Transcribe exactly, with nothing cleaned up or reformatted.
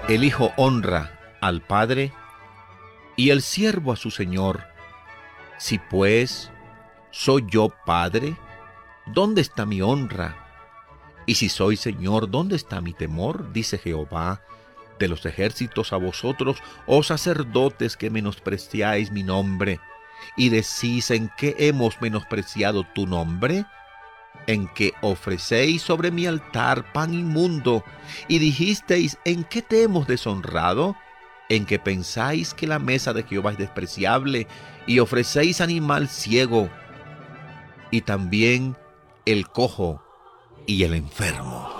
El hijo honra al padre y el siervo a su señor. Si pues soy yo padre, ¿dónde está mi honra? Y si soy señor, ¿dónde está mi temor? Dice Jehová de los ejércitos a vosotros, oh sacerdotes que menospreciáis mi nombre, y decís: ¿en qué hemos menospreciado tu nombre? En que ofrecéis sobre mi altar pan inmundo, y dijisteis: ¿en qué te hemos deshonrado? En que pensáis que la mesa de Jehová es despreciable, y ofrecéis animal ciego, y también el cojo y el enfermo.